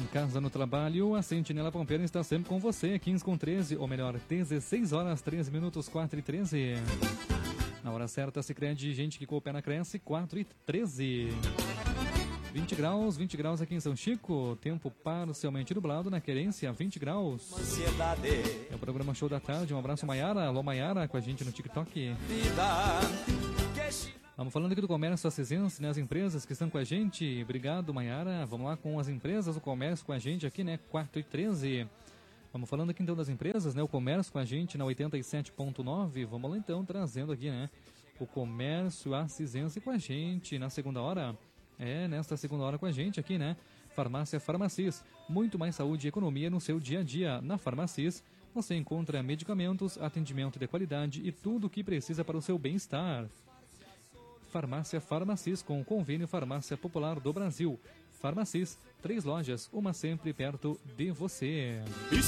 casa, no trabalho, a Sentinela Pampeana está sempre com você, 15:13, ou melhor, 16 horas, 13 minutos, 4:13. Na hora certa, Sicredi, gente que coopera, cresce, 4:13. 20 graus aqui em São Chico, tempo parcialmente nublado, na Querência, 20 graus. É o programa Show da Tarde, um abraço, Maiara. Alô, Maiara, com a gente no TikTok. Vamos falando aqui do comércio assesense, né? As empresas que estão com a gente. Obrigado, Maiara. Vamos lá com as empresas, o comércio com a gente aqui, né? 4:13. Vamos falando aqui então das empresas, né? O comércio com a gente na 87.9. Vamos lá então, trazendo aqui, né? O comércio assesense com a gente na segunda hora. Nesta segunda hora com a gente aqui, né? Farmácia Farmacis. Muito mais saúde e economia no seu dia a dia. Na Farmacis, você encontra medicamentos, atendimento de qualidade e tudo o que precisa para o seu bem-estar. Farmácia Farmacis, com o convênio Farmácia Popular do Brasil. Farmacis, 3 lojas, uma sempre perto de você.